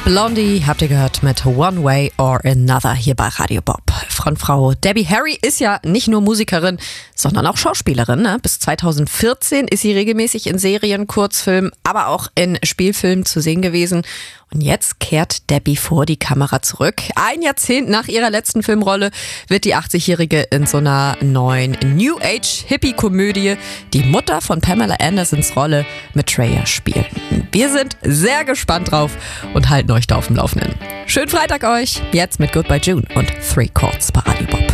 Blondie habt ihr gehört mit One Way or Another hier bei Radio Bob. Frontfrau Debbie Harry ist ja nicht nur Musikerin, sondern auch Schauspielerin. Ne? Bis 2014 ist sie regelmäßig in Serien, Kurzfilmen, aber auch in Spielfilmen zu sehen gewesen. Und jetzt kehrt Debbie vor die Kamera zurück. Ein Jahrzehnt nach ihrer letzten Filmrolle wird die 80-Jährige in so einer neuen New Age Hippie-Komödie die Mutter von Pamela Andersons Rolle Maitreya spielen. Wir sind sehr gespannt drauf und halten euch da auf dem Laufenden. Schönen Freitag euch, jetzt mit Goodbye June und 3 Chords bei Radio Bob.